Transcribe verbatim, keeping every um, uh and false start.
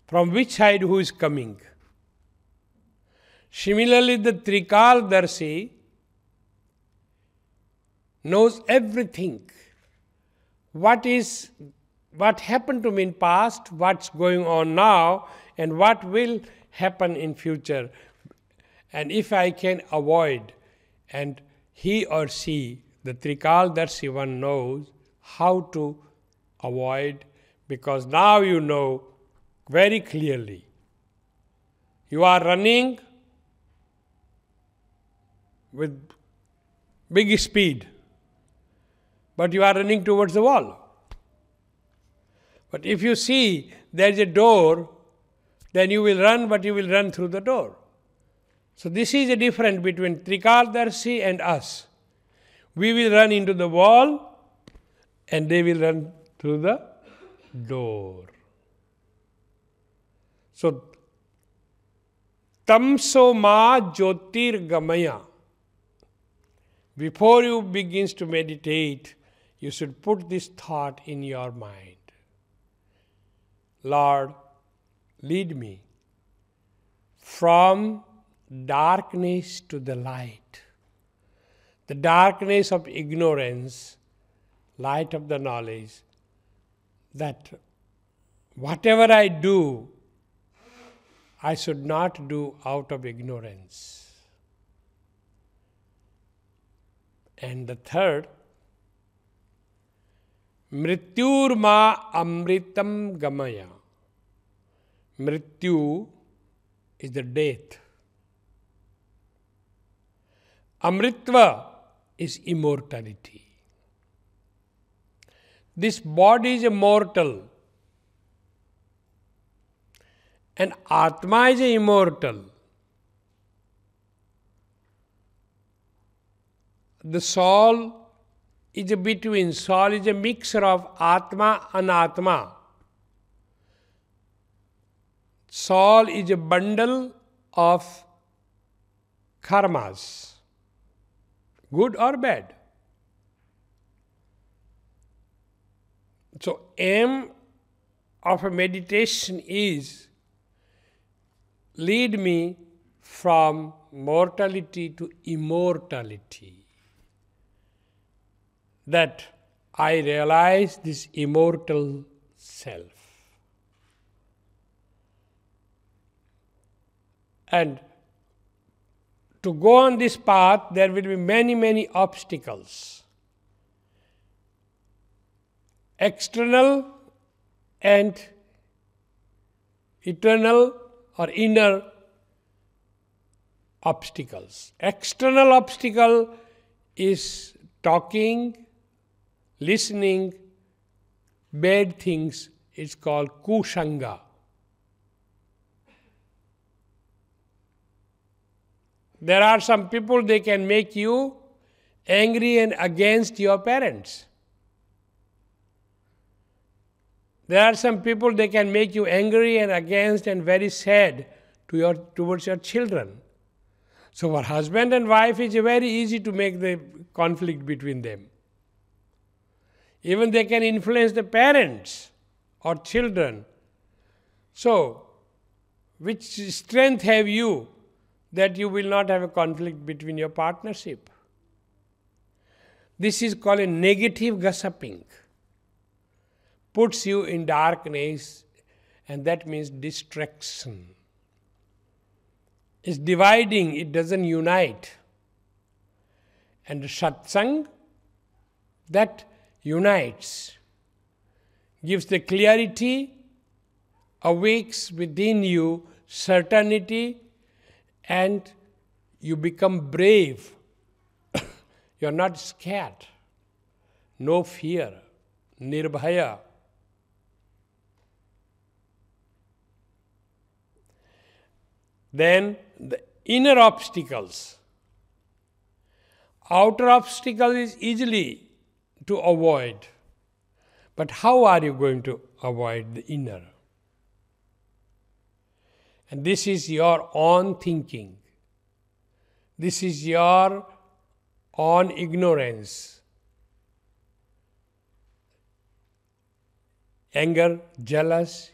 from which side who is coming. Similarly, the Trikaldarshi knows everything. What is, what happened to me in past, what's going on now, and what will happen in future. And if I can avoid, and he or she, the Trikaldarshi one, knows how to avoid, because now you know very clearly. You are running with big speed, but you are running towards the wall. But if you see there is a door, then you will run, but you will run through the door. So this is the difference between Trikaldarshi and us. We will run into the wall, and they will run through the door. So, Tamso ma jyotirgamaya. Before you begin to meditate, you should put this thought in your mind. Lord, lead me from darkness to the light. The darkness of ignorance, light of the knowledge, that whatever I do, I should not do out of ignorance. And the third, Mrityur ma amritam gamaya. Mrityu is the death. Amritva is immortality. This body is immortal, and Atma is immortal. The soul is a between. Soul is a mixture of Atma and Anatma. Soul is a bundle of karmas, good or bad. So, aim of a meditation is lead me from mortality to immortality. That I realize this immortal self. And to go on this path, there will be many, many obstacles. External and eternal or inner obstacles. External obstacle is talking, listening, bad things. It's called kusanga. There are some people, they can make you angry and against your parents. There are some people, they can make you angry and against and very sad to your, towards your children. So for husband and wife, it's very easy to make the conflict between them. Even they can influence the parents or children. So, which strength have you that you will not have a conflict between your partnership? This is called a negative gossiping. Puts you in darkness, and that means distraction. It's dividing, it doesn't unite. And the satsang, that unites, gives the clarity, awakes within you certainty, and you become brave. You are not scared. No fear. Nirbhaya. Then the inner obstacles. Outer obstacle is easily to avoid. But how are you going to avoid the inner? And this is your own thinking. This is your own ignorance. Anger, jealous,